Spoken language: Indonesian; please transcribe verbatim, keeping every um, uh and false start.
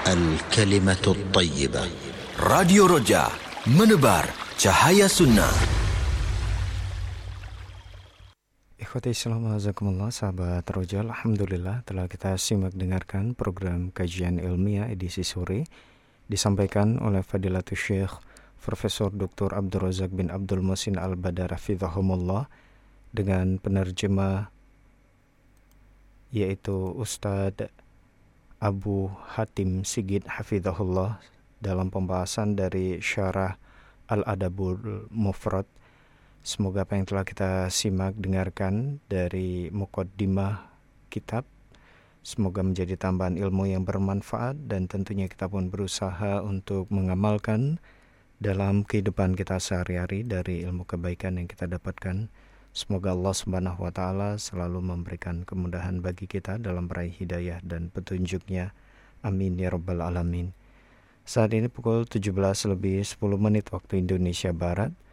الكلمة الطيبة. Radio Roja, menebar cahaya sunnah. Ikhwati Islam, azakumullah, sahabat Roja, alhamdulillah telah kita simak dengarkan program kajian ilmiah edisi sore disampaikan oleh Fadilatul Syekh Profesor Doktor Abdul Razak bin Abdul Muhsin Al-Badar hafizahumullah dengan penerjemah yaitu Ustadz Abu Hatim Sigit hafizahullah dalam pembahasan dari Syarah Al-Adabul Mufrad. Semoga apa yang telah kita simak dengarkan dari muqaddimah kitab semoga menjadi tambahan ilmu yang bermanfaat, dan tentunya kita pun berusaha untuk mengamalkan dalam kehidupan kita sehari-hari dari ilmu kebaikan yang kita dapatkan. Semoga Allah Subhanahu wa taala selalu memberikan kemudahan bagi kita dalam meraih hidayah dan petunjuknya. Amin ya rabbal alamin. Saat ini pukul tujuh belas lebih sepuluh menit waktu Indonesia Barat.